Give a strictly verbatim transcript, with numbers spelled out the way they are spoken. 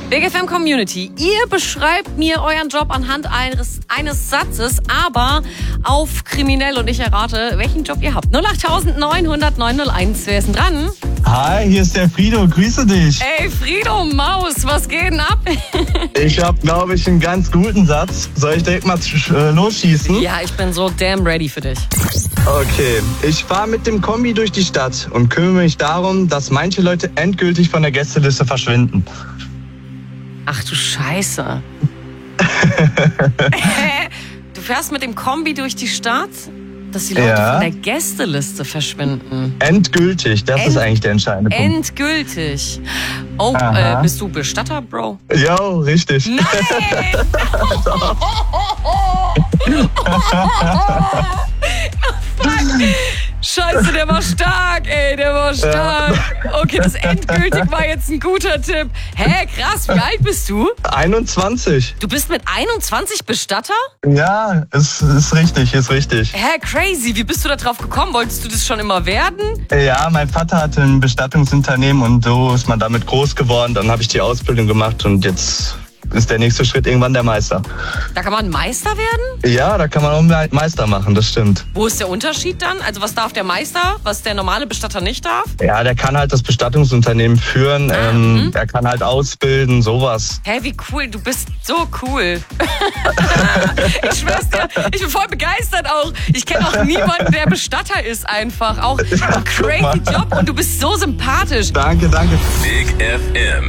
Big F M Community, ihr beschreibt mir euren Job anhand eines, eines Satzes, aber auf kriminell, und ich errate, welchen Job ihr habt. null acht neun null null neun null eins, wer ist denn dran? Hi, hier ist der Frido, grüße dich. Ey, Frido Maus, was geht denn ab? Ich habe, glaube ich, einen ganz guten Satz. Soll ich direkt mal äh, losschießen? Ja, ich bin so damn ready für dich. Okay, ich fahre mit dem Kombi durch die Stadt und kümmere mich darum, dass manche Leute endgültig von der Gästeliste verschwinden. Ach du Scheiße. Du fährst mit dem Kombi durch die Stadt, dass die Leute Ja. von der Gästeliste verschwinden. Endgültig, das End- ist eigentlich der entscheidende Punkt. Endgültig. Oh, Aha. äh, bist du Bestatter, Bro? Jo, richtig. Nein! Scheiße, der war stark, ey, der war stark. Okay, das endgültig war jetzt ein guter Tipp. Hä, krass, wie alt bist du? einundzwanzig. Du bist mit einundzwanzig Bestatter? Ja, ist, ist richtig, ist richtig. Hä, crazy, wie bist du da drauf gekommen? Wolltest du das schon immer werden? Ja, mein Vater hatte ein Bestattungsunternehmen und so ist man damit groß geworden. Dann habe ich die Ausbildung gemacht und jetzt ist der nächste Schritt irgendwann der Meister. Da kann man Meister werden? Ja, da kann man auch Meister machen, das stimmt. Wo ist der Unterschied dann? Also was darf der Meister, was der normale Bestatter nicht darf? Ja, der kann halt das Bestattungsunternehmen führen, Ah, ähm, mhm. er kann halt ausbilden, sowas. Hä, wie cool, du bist so cool. Ich schwör's dir, ich bin voll begeistert auch. Ich kenne auch niemanden, der Bestatter ist einfach. Auch ein crazy Job und du bist so sympathisch. Danke, danke. Big F M.